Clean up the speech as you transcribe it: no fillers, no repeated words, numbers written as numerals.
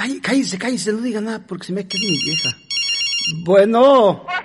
cállese, no diga nada porque se me queda mi vieja. Bueno.